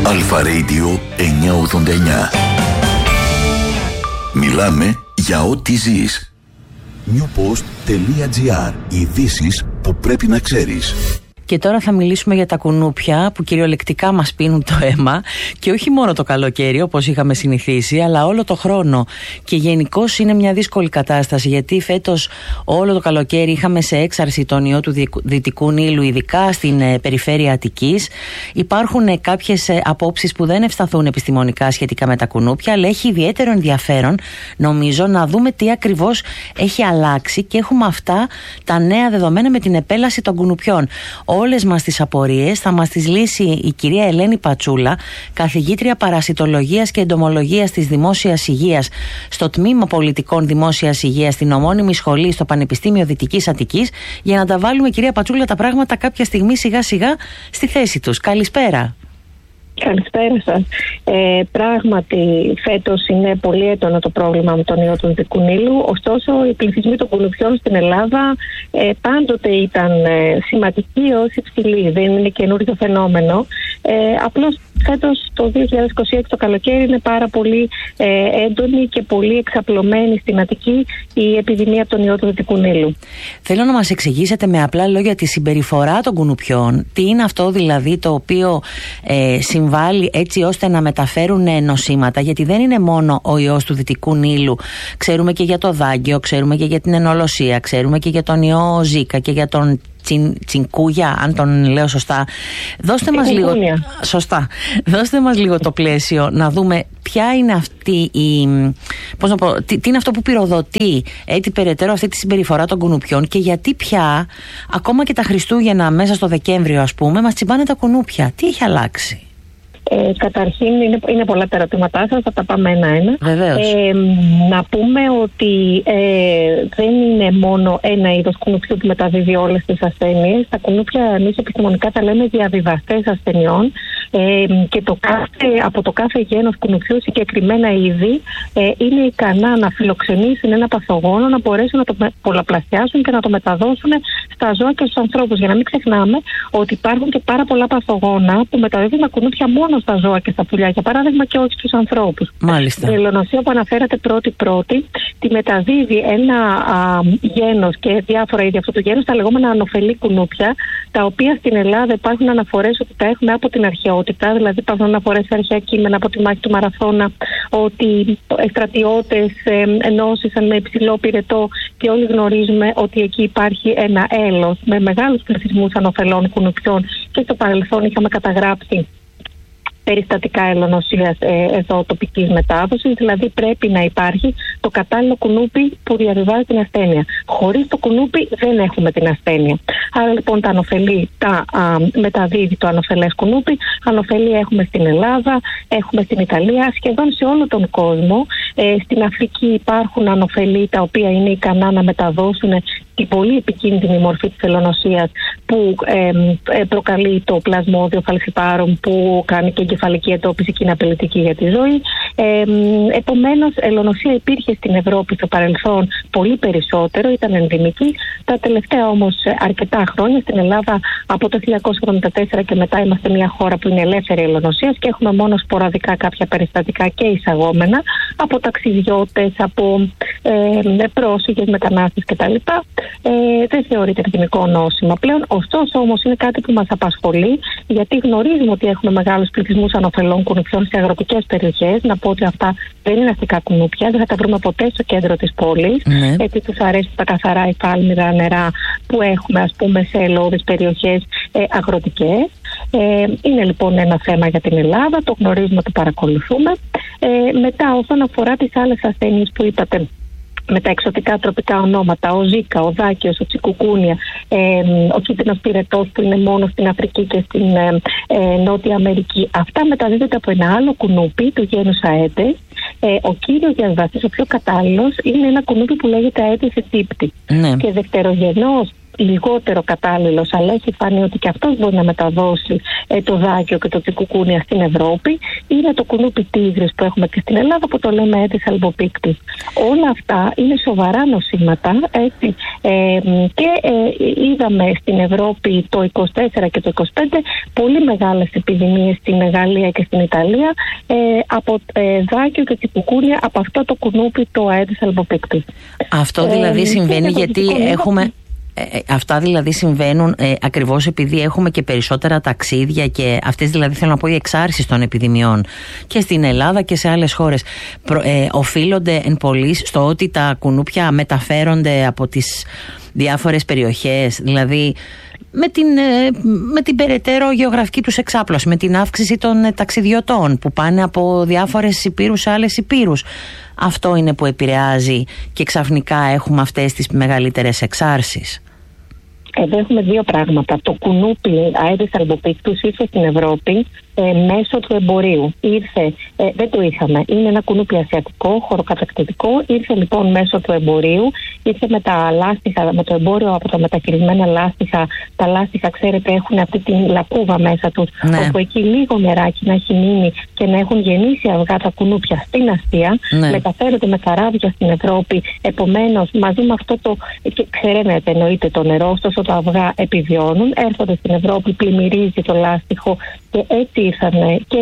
Αλφα Radio 989. Μιλάμε για ό,τι ζεις. newpost.gr. Ειδήσεις που πρέπει να ξέρεις. Και τώρα θα μιλήσουμε για τα κουνούπια που κυριολεκτικά μας πίνουν το αίμα, και όχι μόνο το καλοκαίρι όπως είχαμε συνηθίσει, αλλά όλο το χρόνο. Και γενικώς είναι μια δύσκολη κατάσταση, γιατί φέτος όλο το καλοκαίρι είχαμε σε έξαρση τον ιό του Δυτικού Νείλου, ειδικά στην περιφέρεια Αττικής. Υπάρχουν κάποιες απόψεις που δεν ευσταθούν επιστημονικά σχετικά με τα κουνούπια, αλλά έχει ιδιαίτερο ενδιαφέρον, νομίζω, να δούμε τι ακριβώς έχει αλλάξει, και έχουμε αυτά τα νέα δεδομένα με την επέλαση των κουνουπιών. Όλες μας τις απορίες θα μας τις λύσει η κυρία Ελένη Πατσούλα, καθηγήτρια παρασιτολογίας και εντομολογίας της Δημόσιας Υγείας στο Τμήμα Πολιτικών Δημόσιας Υγείας στην ομώνυμη σχολή στο Πανεπιστήμιο Δυτικής Αττικής, για να τα βάλουμε, κυρία Πατσούλα, τα πράγματα κάποια στιγμή σιγά σιγά στη θέση τους. Καλησπέρα. Καλησπέρα σας. Πράγματι, φέτος είναι πολύ έντονο το πρόβλημα με τον ιό του Δυτικού Νείλου. Ωστόσο, οι πληθυσμοί των κουνουπιών στην Ελλάδα πάντοτε ήταν σημαντικοί ως υψηλοί. Δεν είναι καινούριο φαινόμενο. Απλώς φέτος, το 2026 το καλοκαίρι, είναι πάρα πολύ έντονη και πολύ εξαπλωμένη στην Αττική η επιδημία από τον ιό του Δυτικού Νείλου. Θέλω να μας εξηγήσετε με απλά λόγια τη συμπεριφορά των κουνουπιών. Τι είναι αυτό δηλαδή το οποίο συμβάλλει έτσι ώστε να μεταφέρουν νοσήματα, γιατί δεν είναι μόνο ο ιός του Δυτικού Νείλου. Ξέρουμε και για το δάγκιο, ξέρουμε και για την ενολοσία, ξέρουμε και για τον ιό Ζίκα και για τον τσινκούγια, αν τον λέω σωστά. Δώστε μας λίγο, σωστά, δώστε μας λίγο το πλαίσιο, να δούμε ποια είναι αυτή η, πώς να πω, τι είναι αυτό που πυροδοτεί έτσι περαιτέρω αυτή τη συμπεριφορά των κουνουπιών, και γιατί πια ακόμα και τα Χριστούγεννα μέσα στο Δεκέμβριο, ας πούμε, μας τσιμπάνε τα κουνούπια. Τι έχει αλλάξει? Καταρχήν, είναι πολλά τα ερωτήματά σας, θα τα πάμε ένα-ένα. Να πούμε ότι δεν είναι μόνο ένα είδος κουνουπιού που μεταδίδει όλες τις ασθένειες. Τα κουνούπια, εμείς επιστημονικά τα λέμε διαβιβαστές ασθενειών, και από το κάθε γένος κουνουπιού συγκεκριμένα είδη είναι ικανά να φιλοξενήσουν ένα παθογόνο, να μπορέσουν να το πολλαπλασιάσουν και να το μεταδώσουν στα ζώα και στους ανθρώπους. Για να μην ξεχνάμε ότι υπάρχουν και πάρα πολλά παθογόνα που μεταδίδουν τα κουνούπια μόνο στα ζώα και στα πουλιά, για παράδειγμα, και όχι στους ανθρώπους. Μάλιστα. Η ελονοσία που αναφέρατε πρώτη τη μεταδίδει ένα γένος και διάφορα είδη αυτού του γένους, τα λεγόμενα ανοφελή κουνούπια, τα οποία στην Ελλάδα υπάρχουν αναφορές ότι τα έχουμε από την αρχαιότητα. Δηλαδή υπάρχουν αναφορές σε αρχαία κείμενα από τη μάχη του Μαραθώνα ότι στρατιώτες νόσησαν με υψηλό πυρετό, και όλοι γνωρίζουμε ότι εκεί υπάρχει ένα έλος με μεγάλους πληθυσμούς ανοφελών κουνουπιών, και στο παρελθόν είχαμε καταγράψει περιστατικά ελονοσίας εδώ τοπικής μετάδοσης. Δηλαδή πρέπει να υπάρχει το κατάλληλο κουνούπι που διαβιβάζει την ασθένεια. Χωρίς το κουνούπι δεν έχουμε την ασθένεια. Άρα λοιπόν τα ανοφελή μεταδίδει το ανοφελές κουνούπι. Ανοφελή έχουμε στην Ελλάδα, έχουμε στην Ιταλία, σχεδόν σε όλο τον κόσμο. Στην Αφρική υπάρχουν ανοφελή τα οποία είναι ικανά να μεταδώσουν την πολύ επικίνδυνη μορφή της ελονοσίας που προκαλεί το πλασμόδιο φαλσιπάρουμ, που κάνει και εγκεφαλική εντόπιση και είναι απειλητική για τη ζωή. Επομένως, ελονοσία υπήρχε στην Ευρώπη στο παρελθόν πολύ περισσότερο, ήταν ενδυμική. Τα τελευταία όμως αρκετά χρόνια στην Ελλάδα, από το 1974 και μετά, είμαστε μια χώρα που είναι ελεύθερη ελονοσίας και έχουμε μόνο σποραδικά κάποια περιστατικά και εισαγόμενα από ταξιδιώτες, από πρόσφυγες, μετανάστες κτλ. Δεν θεωρείται ενδυμικό νόσημα πλέον. Ωστόσο όμως είναι κάτι που μας απασχολεί, γιατί γνωρίζουμε ότι έχουμε μεγάλους πληθυσμούς ανοφελών κουνουπιών σε αγροτικές περιοχές. Να πω ότι αυτά δεν είναι αστικά κουνούπια, δεν θα τα βρούμε ποτέ στο κέντρο της πόλης. Έτσι τους αρέσουν τα καθαρά υφάλμυρα νερά που έχουμε, ας πούμε, σε ελαιώδεις περιοχές αγροτικές. Είναι λοιπόν ένα θέμα για την Ελλάδα, το γνωρίζουμε, το παρακολουθούμε. Μετά, όσον αφορά τις άλλες ασθένειες που είπατε, με τα εξωτικά τροπικά ονόματα, ο Ζίκα, ο Δάκιος, ο Τσικουκούνια, ο κίτρινος πυρετός που είναι μόνο στην Αφρική και στην Νότια Αμερική, αυτά μεταδίδονται από ένα άλλο κουνούπι του γένους Αέντες. Ο κύριος διαβιβαστής, ο πιο κατάλληλος, είναι ένα κουνούπι που λέγεται Aedes aegypti. Και δευτερογενώς λιγότερο κατάλληλος, αλλά έχει φανεί ότι και αυτός μπορεί να μεταδώσει το δάκιο και το τσικουκούνια στην Ευρώπη, είναι το κουνούπι τίγρης που έχουμε και στην Ελλάδα, που το λέμε Aedes albopictus. Όλα αυτά είναι σοβαρά νοσήματα, έτσι, και είδαμε στην Ευρώπη το 24 και το 25 πολύ μεγάλες επιδημίες στην Γαλλία και στην Ιταλία από δάκιο και τσικουκούνια από αυτό το κουνούπι, το Aedes albopictus. Αυτό δηλαδή συμβαίνει γιατί έχουμε... Αυτά δηλαδή συμβαίνουν ακριβώς επειδή έχουμε και περισσότερα ταξίδια και αυτές δηλαδή, θέλω να πω, οι εξάρσεις των επιδημιών και στην Ελλάδα και σε άλλες χώρες οφείλονται εν πολλοίς στο ότι τα κουνούπια μεταφέρονται από τις διάφορες περιοχές, δηλαδή με την περαιτέρω γεωγραφική τους εξάπλωση, με την αύξηση των ταξιδιωτών που πάνε από διάφορες υπήρους σε άλλες υπήρους. Αυτό είναι που επηρεάζει και ξαφνικά έχουμε αυτές τις μεγαλύτερες εξάρσεις. Εδώ έχουμε δύο πράγματα. Το κουνούπι Aedes albopictus ήρθε στην Ευρώπη μέσω του εμπορίου. Δεν το είχαμε. Είναι ένα κουνούπι ασιατικό, χωροκατακτητικό. Ήρθε λοιπόν μέσω του εμπορίου. Ήρθε με τα λάστιχα, με το εμπόριο από τα μετακυκλισμένα λάστιχα. Τα λάστιχα, ξέρετε, έχουν αυτή την λακκούβα μέσα τους, ναι, όπου εκεί λίγο νεράκι να έχει μείνει και να έχουν γεννήσει αυγά τα κουνούπια στην Ασία. Ναι. Μεταφέρονται με καράβια στην Ευρώπη. Επομένως, μαζί με αυτό το. Και ξέρετε, εννοείται το νερό, ωστόσο τα αυγά επιβιώνουν. Έρχονται στην Ευρώπη, πλημμυρίζει το λάστιχο και έτσι ήρθαν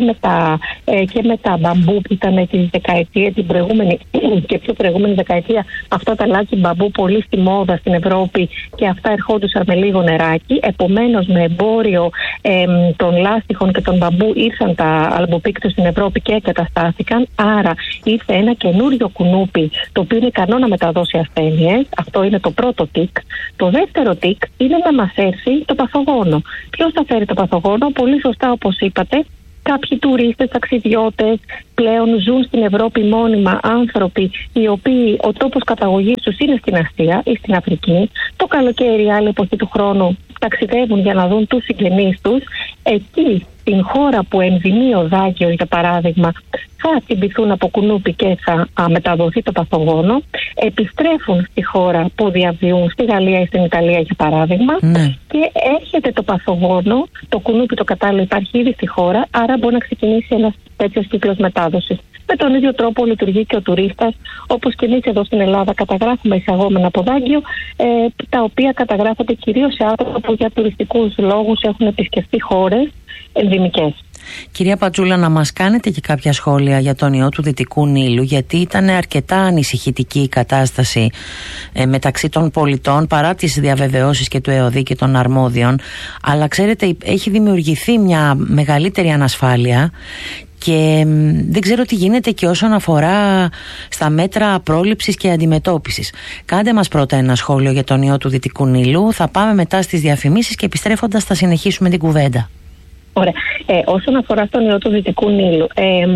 και με τα μπαμπού που ήταν την προηγούμενη και πιο προηγούμενη δεκαετία, αυτά τα λάκι μπαμπού πολύ στη μόδα στην Ευρώπη, και αυτά ερχόντουσαν με λίγο νεράκι. Επομένως, με εμπόριο των λάστιχων και των μπαμπού ήρθαν τα albopictus στην Ευρώπη και εγκαταστάθηκαν. Άρα ήρθε ένα καινούριο κουνούπι το οποίο είναι ικανό να μεταδώσει ασθένειες. Αυτό είναι το πρώτο τικ. Το δεύτερο τικ είναι να μας έρθει το παθογόνο. Ποιος θα φέρει το παθογόνο? Πολύ σωστά, όπως είπατε, κάποιοι τουρίστες, ταξιδιώτες, πλέον ζουν στην Ευρώπη μόνιμα άνθρωποι οι οποίοι ο τόπος καταγωγής τους είναι στην Ασία ή στην Αφρική. Το καλοκαίρι, άλλη εποχή του χρόνου, ταξιδεύουν για να δουν τους συγγενείς τους. Εκεί, στην χώρα που ενδυμεί ο δάκιος, για παράδειγμα, θα χτυπηθούν από κουνούπι και θα μεταδοθεί το παθογόνο. Επιστρέφουν στη χώρα που διαβιούν, στη Γαλλία ή στην Ιταλία, για παράδειγμα, και έρχεται το παθογόνο, το κουνούπι το κατάλληλο υπάρχει ήδη στη χώρα, άρα μπορεί να ξεκινήσει ένας τέτοιος κύκλος μετάδοσης. Με τον ίδιο τρόπο λειτουργεί και ο τουρίστας, όπως και εμείς εδώ στην Ελλάδα καταγράφουμε εισαγόμενα από δάκιο, τα οποία καταγράφονται κυρίως σε άτομα που για τουριστικούς λόγους έχουν επισκεφτεί χώρες ενδυμικές. Κυρία Πατζούλα, να μας κάνετε και κάποια σχόλια για τον ιό του Δυτικού Νείλου, γιατί ήταν αρκετά ανησυχητική η κατάσταση μεταξύ των πολιτών, παρά τις διαβεβαιώσεις και του ΕΟΔΗ και των αρμόδιων, αλλά ξέρετε, έχει δημιουργηθεί μια μεγαλύτερη ανασφάλεια και δεν ξέρω τι γίνεται και όσον αφορά στα μέτρα πρόληψης και αντιμετώπισης. Κάντε μας πρώτα ένα σχόλιο για τον ιό του Δυτικού Νείλου, θα πάμε μετά στις διαφημίσεις και επιστρέφοντας θα συνεχίσουμε την κουβέντα. Ωραία. Όσον αφορά στον ιό του Δυτικού Νείλου,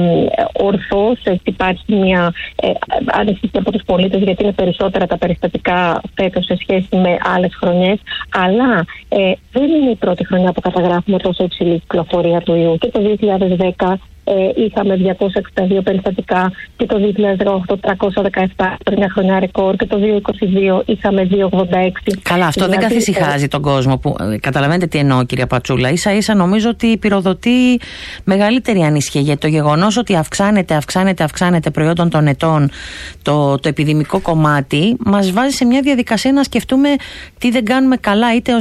ορθώς υπάρχει μια ανησυχία από τους πολίτες, γιατί είναι περισσότερα τα περιστατικά φέτος σε σχέση με άλλες χρονιές, αλλά δεν είναι η πρώτη χρονιά που καταγράφουμε τόσο υψηλή κυκλοφορία του ιού. Και το 2010 είχαμε 262 περιστατικά και το 2018 317, μια χρονιά ρεκόρ, και το 2022 είχαμε 286. Καλά, αυτό δηλαδή, δεν καθησυχάζει τον κόσμο που καταλαβαίνετε τι εννοώ, κυρία Πατσούλα. Ίσα ίσα νομίζω ότι πυροδοτεί μεγαλύτερη ανησυχία, γιατί το γεγονός ότι αυξάνεται προϊόντων των ετών το επιδημικό κομμάτι μας βάζει σε μια διαδικασία να σκεφτούμε τι δεν κάνουμε καλά, είτε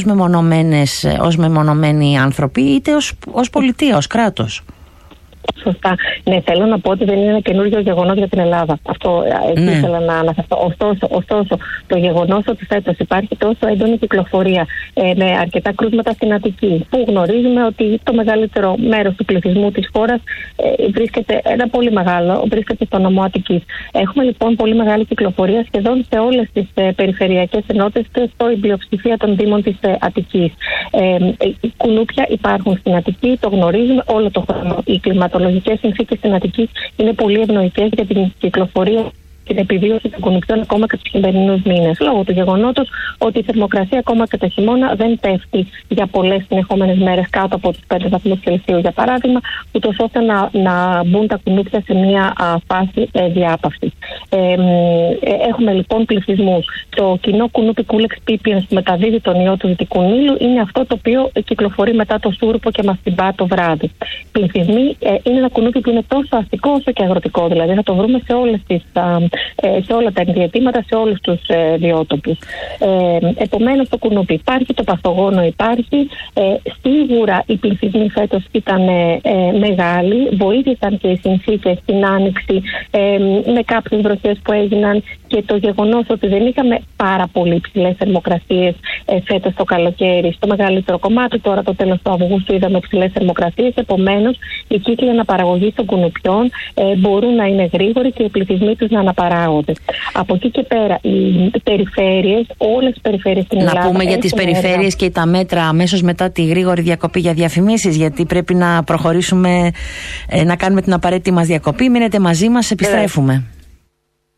ως μεμονωμένοι άνθρωποι, είτε ως πολιτεία, ως κράτος. Σωστά. Ναι, θέλω να πω ότι δεν είναι ένα καινούργιο γεγονός για την Ελλάδα. Αυτό ήθελα να αναφερθώ. Ωστόσο, το γεγονός ότι φέτος υπάρχει τόσο έντονη κυκλοφορία με αρκετά κρούσματα στην Αττική, που γνωρίζουμε ότι το μεγαλύτερο μέρος του πληθυσμού της χώρας βρίσκεται, ένα πολύ μεγάλο, βρίσκεται στο νομό Αττικής. Έχουμε λοιπόν πολύ μεγάλη κυκλοφορία σχεδόν σε όλες τις περιφερειακές ενότητες και στο πλειοψηφία των δήμων της Αττικής. Κουνούπια υπάρχουν στην Αττική, το γνωρίζουμε όλο το χρόνο. Οι κλιματολογικές συνθήκες στην Αττική είναι πολύ ευνοϊκές για την κυκλοφορία την επιβίωση των κουνουπιών ακόμα και τους χειμερινούς μήνες. Λόγω του γεγονότος ότι η θερμοκρασία ακόμα και το χειμώνα δεν πέφτει για πολλές συνεχόμενες μέρες κάτω από τους 5 βαθμούς Κελσίου, για παράδειγμα, ούτως ώστε να μπουν τα κουνούπια σε μια φάση διάπαυσης. Έχουμε λοιπόν πληθυσμούς. Το κοινό κουνούπι Culex pipiens που μεταδίδει τον ιό του Δυτικού Νείλου είναι αυτό το οποίο κυκλοφορεί μετά το σούρπο και μαστιμπά το βράδυ. Πληθυσμοί είναι ένα κουνούπι που είναι τόσο αστικό όσο και αγροτικό, δηλαδή θα το βρούμε σε όλα τα ενδιατήματα, σε όλους τους βιότοπους. Επομένως το κουνούπι υπάρχει, το παθογόνο υπάρχει. Σίγουρα οι πληθυσμοί φέτος ήταν μεγάλοι, βοήθησαν και οι συνθήκες στην άνοιξη με κάποιες βροχές που έγιναν και το γεγονός ότι δεν είχαμε πάρα πολύ ψηλές θερμοκρασίες φέτος το καλοκαίρι στο μεγαλύτερο κομμάτι. Τώρα το τέλος του Αυγούστου είδαμε ψηλές θερμοκρασίες, επομένως οι κύκλοι αναπαραγωγής των κουνουπιών μπορούν να είναι γρήγοροι και οι πληθυσμοί τους να αναπαράγονται. Από εκεί και πέρα οι περιφέρειες, όλες οι περιφέρειες στην Ελλάδα... Να πούμε για τις περιφέρειες και τα μέτρα αμέσως μετά τη γρήγορη διακοπή για διαφημίσεις, γιατί πρέπει να προχωρήσουμε να κάνουμε την απαραίτητη μας διακοπή. Μείνετε μαζί μας, επιστρέφουμε.